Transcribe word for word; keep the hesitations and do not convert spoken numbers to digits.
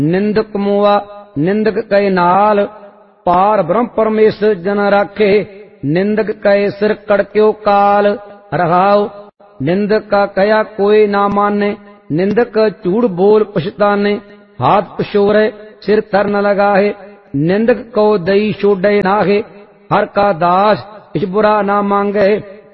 निंदक मुआ निंदक कहे नाल, पार ब्रह्म परमेश्वर जन राखे, निंदक कहे सिर कड़क्यो काल। रहाओ निंदक का कया कोई ना माने, निंदक झूठ बोल पछताने, हाथ पछोरे सिर थर न लगाहे, निंदक को दई छोड़े नाहे, हर का दास इस बुरा ना मांगे।